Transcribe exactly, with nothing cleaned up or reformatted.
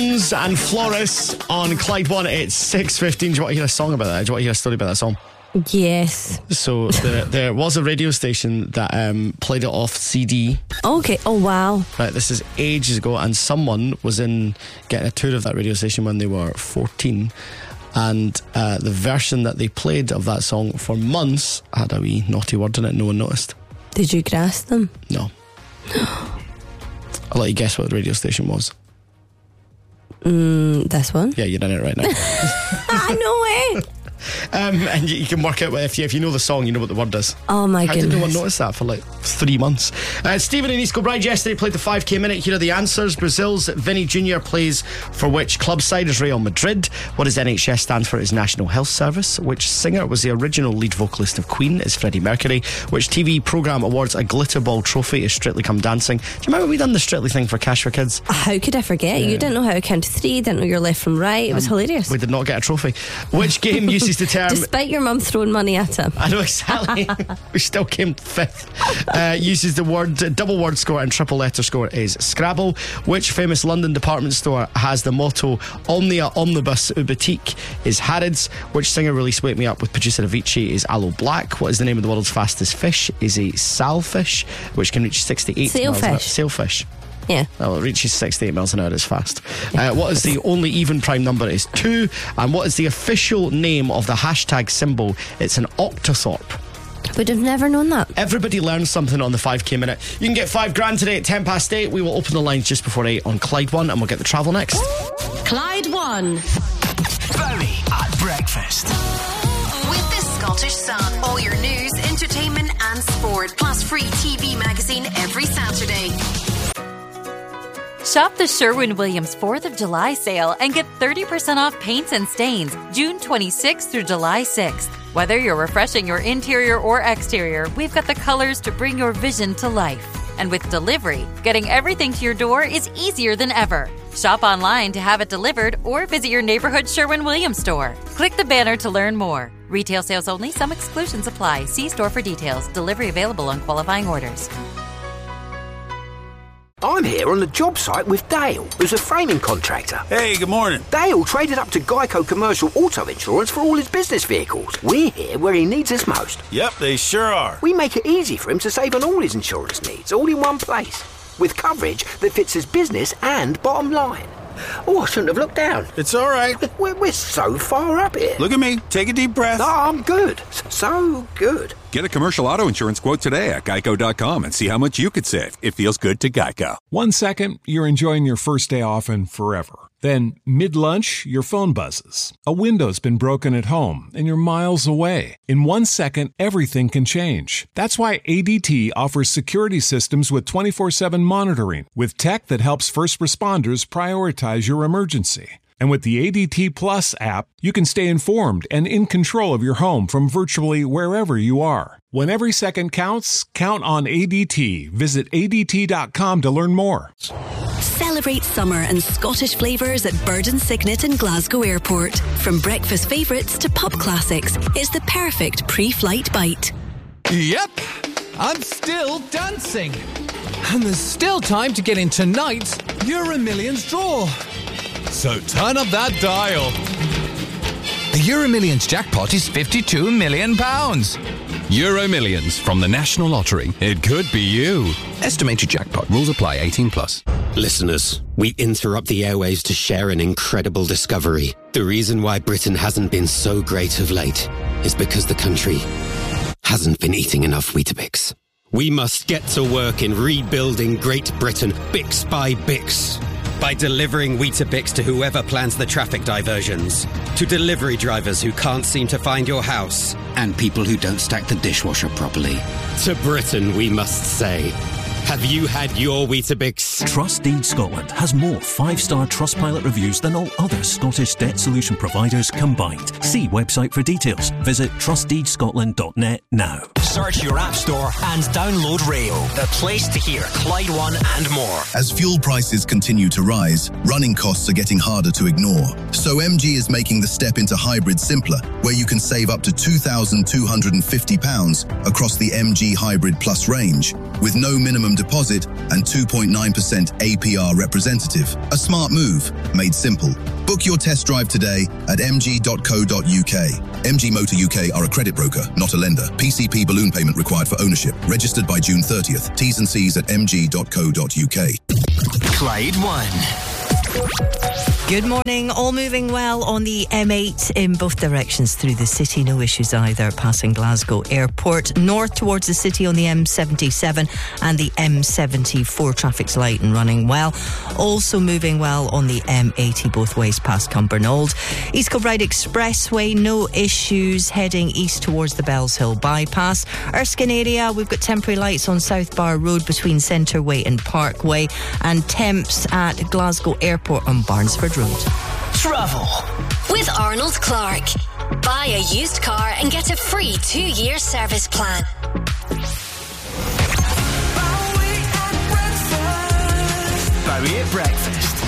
And Floris on Clyde One. It's six fifteen. Do you want to hear a song about that? Do you want to hear a story about that song? Yes. So the, there was a radio station that um, played it off C D. Okay. Oh wow. Right, this is ages ago, and someone was in getting a tour of that radio station when they were fourteen, and uh, the version that they played of that song for months had a wee naughty word in it. No one noticed. Did you grass them? No. I'll let you guess what the radio station was. Mm, this one? Yeah, you're in it right now. No way. Um, and you, you can work out if you if you know the song, you know what the word is. Oh my How goodness. did no one notice that for like three months? Uh, Stephen in East Kilbride yesterday played the five K minute. Here are the answers. Brazil's Vini Junior plays for which club side is Real Madrid? What does N H S stand for? Is National Health Service? Which singer was the original lead vocalist of Queen? Is Freddie Mercury? Which T V programme awards a Glitterball trophy? Is Strictly Come Dancing? Do you remember we done the Strictly thing for Cash for Kids? How could I forget? Yeah. You didn't know how to count to three, didn't know your left from right. It was um, hilarious. We did not get a trophy. Which game uses the term... Despite your mum throwing money at him. I know exactly. We still came fifth. Uh, uses the word double word score and triple letter score is Scrabble. Which famous London department store has the motto Omnia Omnibus Boutique? Is Harrods. Which singer released Wake Me Up with producer Avicii? Is Aloe Black. What is the name of the world's fastest fish? Is a sailfish, which can reach sixty-eight Sailfish. miles an hour. Sailfish. Yeah. Well, it reaches sixty-eight miles an hour. It's fast. Uh, what is the only even prime number? Is two. And what is the official name of the hashtag symbol? It's an octothorpe. Would have never known that. Everybody learns something on the five K minute. You can get five grand today at ten past eight. We will open the lines just before eight on Clyde One, and we'll get the travel next. Clyde One. Bernie at breakfast. With the Scottish Sun. All your news, entertainment and sport. Plus free T V magazine every Saturday. Shop the Sherwin-Williams fourth of July sale and get thirty percent off paints and stains June twenty-sixth through July sixth. Whether you're refreshing your interior or exterior, we've got the colors to bring your vision to life. And with delivery, getting everything to your door is easier than ever. Shop online to have it delivered or visit your neighborhood Sherwin-Williams store. Click the banner to learn more. Retail sales only. Some exclusions apply. See store for details. Delivery available on qualifying orders. I'm here on the job site with Dale, who's a framing contractor. Hey, good morning. Dale traded up to Geico Commercial Auto Insurance for all his business vehicles. We're here where he needs us most. Yep, they sure are. We make it easy for him to save on all his insurance needs, all in one place, with coverage that fits his business and bottom line. Oh, I shouldn't have looked down. It's all right. We're, we're so far up here. Look at me. Take a deep breath. No, I'm good. So good. Get a commercial auto insurance quote today at geico dot com and see how much you could save. It feels good to Geico. One second, you're enjoying your first day off and forever. Then, mid-lunch, your phone buzzes. A window's been broken at home, and you're miles away. In one second, everything can change. That's why A D T offers security systems with twenty-four seven monitoring, with tech that helps first responders prioritize your emergency. And with the A D T Plus app, you can stay informed and in control of your home from virtually wherever you are. When every second counts, count on A D T. Visit A D T dot com to learn more. Celebrate summer and Scottish flavours at Bird and Signet in Glasgow Airport. From breakfast favourites to pub classics, it's the perfect pre-flight bite. Yep, I'm still dancing. And there's still time to get in tonight's Euro Millions draw. So turn up that dial. The Euro Millions jackpot is fifty-two million pounds. Euro Millions from the National Lottery. It could be you. Estimated jackpot. Rules apply. eighteen plus. Listeners, we interrupt the airwaves to share an incredible discovery. The reason why Britain hasn't been so great of late is because the country hasn't been eating enough Weetabix. We must get to work in rebuilding Great Britain, Bix by Bix. By delivering Weetabix to whoever plans the traffic diversions, to delivery drivers who can't seem to find your house, and people who don't stack the dishwasher properly. To Britain, we must say, have you had your Weetabix? Trustdeed Scotland has more five-star Trustpilot reviews than all other Scottish debt solution providers combined. See website for details. Visit trustdeed scotland dot net now. Search your app store and download Rail, the place to hear Clyde One and more. As fuel prices continue to rise, running costs are getting harder to ignore. So M G is making the step into hybrid simpler, where you can save up to two thousand two hundred fifty pounds across the M G Hybrid Plus range, with no minimum minimum deposit and two point nine percent A P R representative. A smart move, made simple. Book your test drive today at m g dot co dot u k. M G Motor U K are a credit broker, not a lender. P C P balloon payment required for ownership. Registered by June thirtieth. T's and C's at m g dot co dot u k. Clyde One. Good morning. All moving well on the M eight in both directions through the city. No issues either passing Glasgow Airport. North towards the city on the M seventy-seven and the M seventy-four. Traffic's light and running well. Also moving well on the M eighty both ways past Cumbernauld. East Kilbride Expressway, no issues heading east towards the Bells Hill bypass. Erskine area, we've got temporary lights on South Bar Road between Centreway and Parkway, and temps at Glasgow Airport on Barnesford Road. Travel with Arnold Clark. Buy a used car and get a free two-year service plan. Bowie at breakfast.